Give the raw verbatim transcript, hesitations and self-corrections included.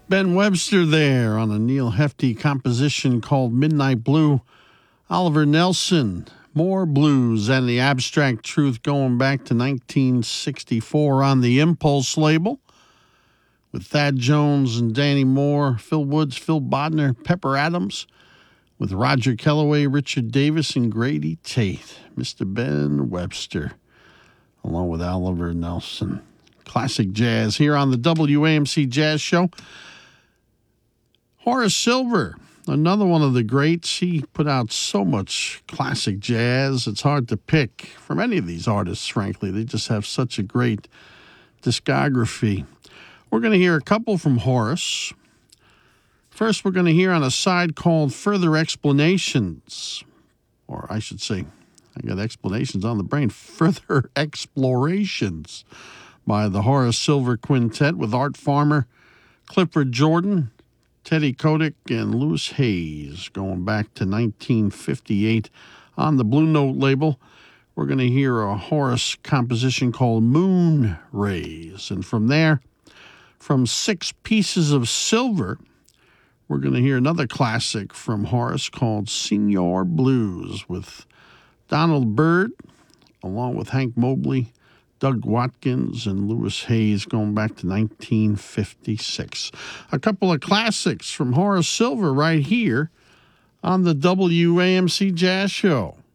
Ben Webster there on a Neil Hefti composition called Midnight Blue. Oliver Nelson, More Blues and the Abstract Truth, going back to nineteen sixty-four on the Impulse label, with Thad Jones and Danny Moore, Phil Woods, Phil Bodner, Pepper Adams, with Roger Kellaway, Richard Davis, and Grady Tate. Mister Ben Webster, along with Oliver Nelson. Classic jazz here on the W A M C Jazz Show. Horace Silver, another one of the greats. He put out so much classic jazz. It's hard to pick from any of these artists, frankly. They just have such a great discography. We're going to hear a couple from Horace. First, we're going to hear on a side called Further Explanations. Or I should say, I got explanations on the brain. Further Explorations by the Horace Silver Quintet with Art Farmer, Clifford Jordan, Teddy Kotick, and Louis Hayes, going back to nineteen fifty-eight on the Blue Note label. We're going to hear a Horace composition called Moon Rays. And from there, from Six Pieces of Silver, we're going to hear another classic from Horace called Senior Blues with Donald Byrd, along with Hank Mobley, Doug Watkins, and Louis Hayes, going back to nineteen fifty-six. A couple of classics from Horace Silver right here on the W A M C Jazz Show.